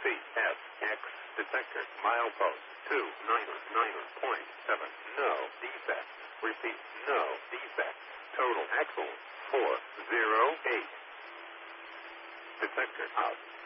CSX detector, milepost 299.7. No defect. Repeat, no defect. Total axle 408. Detector out.